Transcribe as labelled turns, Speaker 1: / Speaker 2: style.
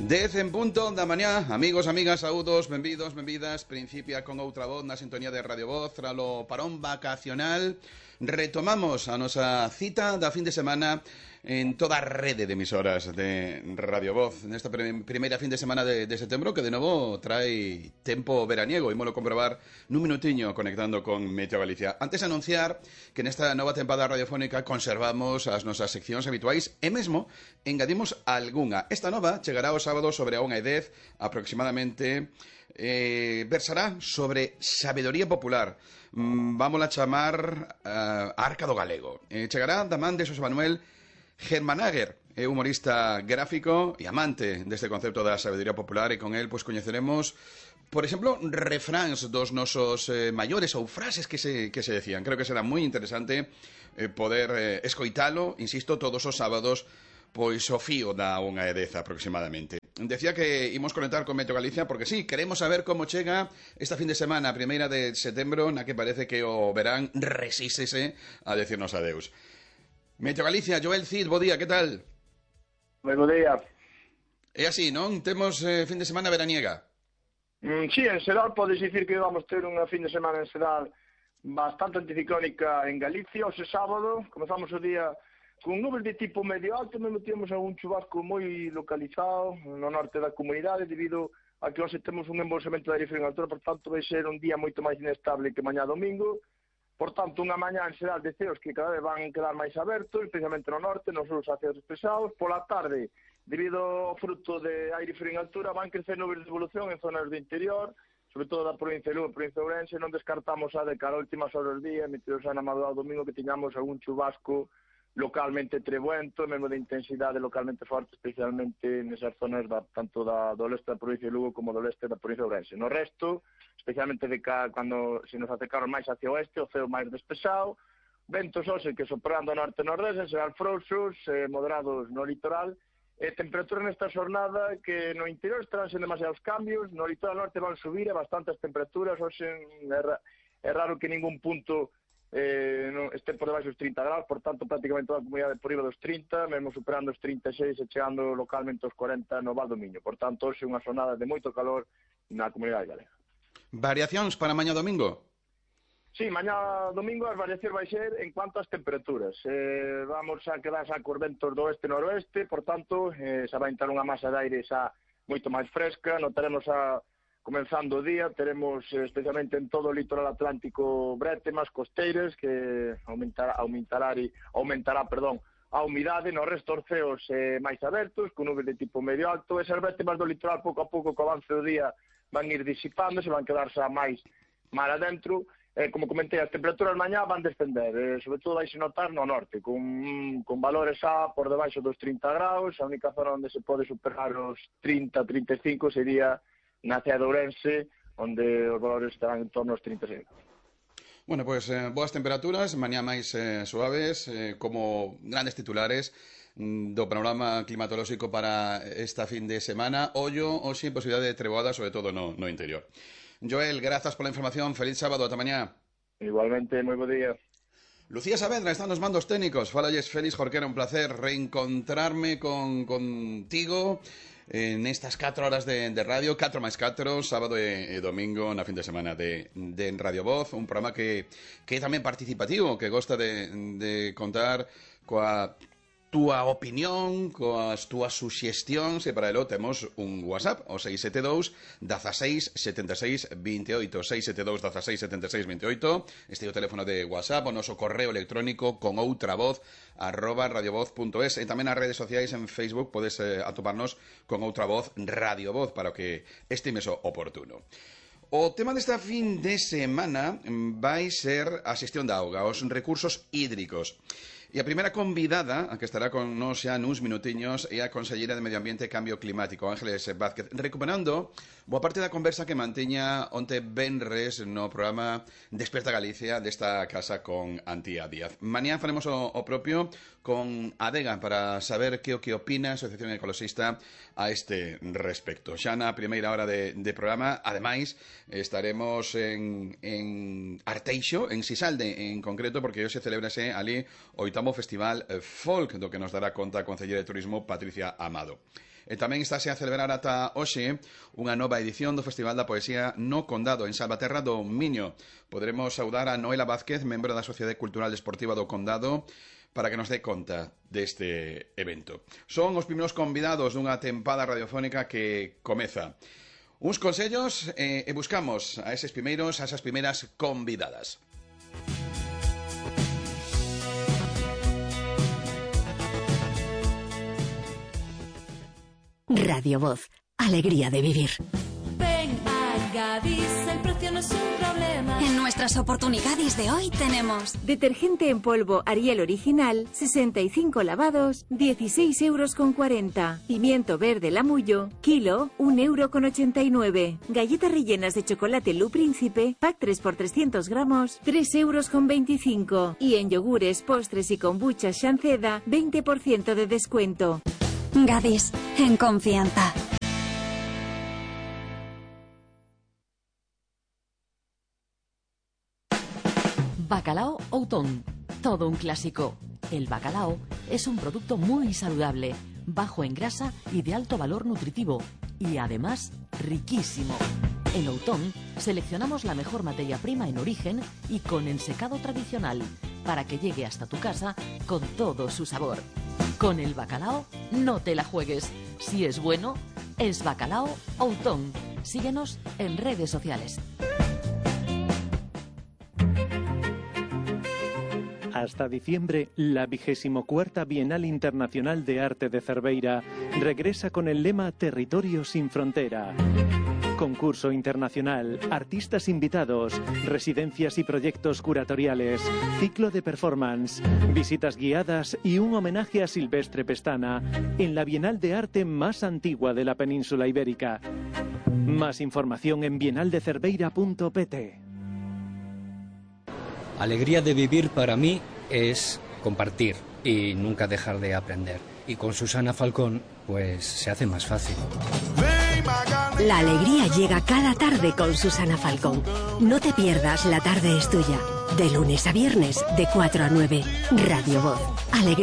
Speaker 1: 10 en punto da mañá, amigos, amigas, saúdos, benvidos, benvidas. Principia con outra voz na sintonía de Radio Voz tralo parón vacacional. Retomamos a nosa cita da fin de semana en toda a rede de emisoras de Radio Voz nesta primeira fin de semana de setembro, que de novo trae tempo veraniego. Imolo comprobar nun minutiño conectando con Meteo Galicia. Antes de anunciar que nesta nova tempada radiofónica conservamos as nosas seccións habituais e mesmo engadimos algunha. Esta nova chegará o sábado sobre a 1:10 aproximadamente. Versará sobre sabedoría popular. Vamos a chamar Arca do Galego. Chegará da man de Xosé Manuel Germanager, é humorista gráfico e amante deste concepto da sabedoría popular, e con el pois coñeceremos, por exemplo, refráns dos nosos maiores ou frases que se decían. Creo que será moi interesante poder escoitalo, insisto, todos os sábados, pois o fío da 1:10 aproximadamente. Decía que imos conectar con Meteo Galicia porque sí, queremos saber como chega esta fin de semana, a primeira de setembro, na que parece que o verán resístese a decirnos adeus. Meteo Galicia, Joel Cid, bo día, que tal?
Speaker 2: Moi bo día.
Speaker 1: É así, non? Temos fin de semana veraniega?
Speaker 2: Sí, en Sedal podes dicir que vamos ter unha fin de semana en Sedal bastante anticiclónica en Galicia. Ose sábado comezamos o día con nubes de tipo medio alto, mesmo temos algún chubasco moi localizado no norte da comunidade debido a que hoxe temos un embolsamento de aire frío en altura, por tanto vai ser un día moito máis inestable que mañá domingo. Por tanto, unha mañá en Sedal de ceos que cada vez van quedar máis abertos, especialmente no norte, nos sus aceos pesados. Pola tarde, debido ao fruto de aire frío en altura, van crecer nubes de evolución en zonas do interior, sobre todo da provincia de Lugo, provincia de Ourense. Non descartamos a de cara a últimas horas do día, metidos na madrugada do domingo, que tiñamos algún chubasco localmente trebuento, mesmo de intensidade localmente forte, especialmente nesas zonas tanto do leste da provincia de Lugo como do leste da provincia de Ourense. No resto, especialmente cando se nos acercaron máis hacia o oeste, o ceo máis despexado, ventos hoxe que soprando norte e nordeste, serán frouxos, moderados no litoral, e temperaturas nesta jornada que no interior estarán sen demasiados cambios, no litoral norte van subir bastantes temperaturas, hoxe é raro que ningún punto este por debaixo dos 30 graus, por tanto prácticamente toda a comunidade por riba dos 30, mesmo superando os 36 e chegando localmente aos 40 no Val do Miño. Por tanto, hoxe unha xornada de moito calor na comunidade galega.
Speaker 1: Variacións para mañá domingo?
Speaker 2: Sí, mañá domingo as variacións vai ser en cuanto ás temperaturas. Vamos a quedar xa cos ventos do oeste-noroeste, por tanto, xa vai entrar unha masa de aire xa moito máis fresca, notaremos comenzando o día, teremos especialmente en todo o litoral atlántico brétemas, costeiras, que aumentará a humidade. No resto os ceos máis abertos, con nubes de tipo medio alto. Esas brétemas do litoral pouco a pouco co avance do día van ir disipándose, van quedar xa máis mar adentro. Como comentei, as temperaturas mañá van descender, sobre todo vai se notar no norte, con valores xa por debaixo dos 30 graus. A única zona onde se pode superar os 30-35 sería na cidade de Ourense, onde os valores estarán en torno aos 36.
Speaker 1: Bueno, pois boas temperaturas, mañá máis suaves, como grandes titulares do panorama climatolóxico para esta fin de semana. Ollo, hoxe, posibilidade de treboada, sobre todo no interior. Joel, grazas pola información, feliz sábado, ata mañá.
Speaker 2: Igualmente, moi bo día.
Speaker 1: Lucía Saavedra está nos mandos técnicos. Falalles Félix Jorquera, un placer reencontrarme contigo nestas 4 horas de radio, 4 máis 4, sábado e domingo na fin de semana de Radio Voz, un programa que é tamén participativo, que gosta de contar coa túa opinión, coas túas suxestións, e para elo temos un WhatsApp, o 672 16 76 28, 672 16 76 28. Este é o teléfono de WhatsApp, o noso correo electrónico con outra voz @radiovoz.es, e tamén nas redes sociais en Facebook podes atoparnos con outra voz Radio Voz para o que estimes oportuno. O tema desta fin de semana vai ser a xestión da auga, os recursos hídricos. E a primeira convidada, a que estará con nos xa nuns minutiños, é a conselleira de Medio Ambiente e Cambio Climático, Ángeles Vázquez, recuperando boa parte da conversa que manteña onte venres no programa Desperta Galicia desta casa con Antía Díaz. Mañá faremos o propio con Adega para saber que o que opina a Asociación Ecologista a este respecto. Xa na primeira hora de programa, ademais, estaremos en Arteixo, en Sisalde en concreto, porque hoxe celebrase ali o 8º Chamamo Festival Folk, do que nos dará conta a concelleira de Turismo Patricia Amado. E tamén estáse a celebrar ata hoxe unha nova edición do Festival da Poesía no Condado, en Salvaterra do Miño. Poderemos saudar a Noela Vázquez, membro da Sociedade Cultural Deportiva do Condado, para que nos dé conta deste evento. Son os primeiros convidados dunha tempada radiofónica que comeza. Uns consellos e buscamos a esas primeiras convidadas.
Speaker 3: Radio Voz, alegría de vivir.
Speaker 4: Ven a Gadis, el precio no es un problema.
Speaker 3: En nuestras oportunidades de hoy tenemos
Speaker 5: detergente en polvo Ariel Original, 65 lavados, 16,40 €. Pimiento verde Lamullo, kilo, 1,89 €. Galletas rellenas de chocolate Lu Príncipe, pack 3 por 300 gramos, 3,25 €. Y en yogures, postres y kombuchas Shanceda, 20% de descuento.
Speaker 3: Gadis, en confianza.
Speaker 6: Bacalao Outón, todo un clásico. El bacalao es un producto muy saludable, bajo en grasa y de alto valor nutritivo, y además riquísimo. En Outón seleccionamos la mejor materia prima en origen y con ensecado tradicional, para que llegue hasta tu casa con todo su sabor. Con el bacalao no te la juegues. Si es bueno, es Bacalao Outón. Síguenos en redes sociales.
Speaker 7: Hasta diciembre, la 24ª Bienal Internacional de Arte de Cerveira regresa con el lema Territorio sin frontera. Concurso internacional, artistas invitados, residencias y proyectos curatoriales, ciclo de performance, visitas guiadas y un homenaje a Silvestre Pestana en la Bienal de Arte más antigua de la península ibérica. Más información en bienaldecerveira.pt.
Speaker 8: Alegría de vivir para mí es compartir y nunca dejar de aprender. Y con Susana Falcón, pues se hace más fácil.
Speaker 3: La alegría llega cada tarde con Susana Falcón. No te pierdas La tarde es tuya. De lunes a viernes, de 4 a 9. Radio Voz. Alegría.